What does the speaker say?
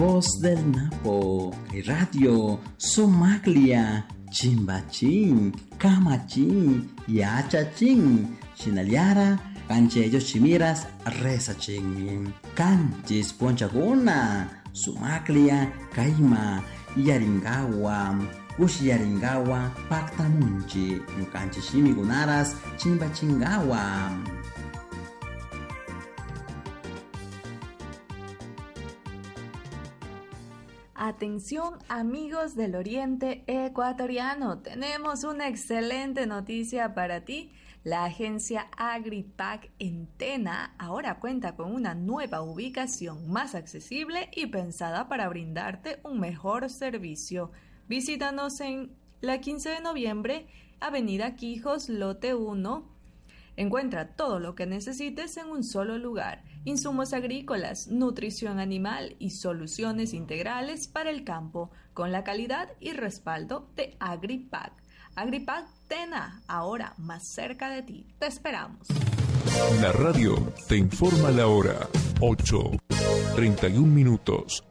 Voz del Napo, Radio Somaglia, Chimbachín, Camachín, Yachachín, Chinaliara, Canchillos Chimiras, Rezachín, Canchis Ponchaguna, Somaglia, Caima, Yaringawa, Ushiyaringawa, Pactamunchi, Canchishimigunaras, Chimbachingawa. Atención amigos del Oriente Ecuatoriano, tenemos una excelente noticia para ti. La agencia Agripac en Tena ahora cuenta con una nueva ubicación más accesible y pensada para brindarte un mejor servicio. Visítanos en la 15 de noviembre, Avenida Quijos, Lote 1. Encuentra todo lo que necesites en un solo lugar: insumos agrícolas, nutrición animal y soluciones integrales para el campo, con la calidad y respaldo de Agripac. Agripac Tena, ahora más cerca de ti. Te esperamos. La radio te informa la hora. 8:31.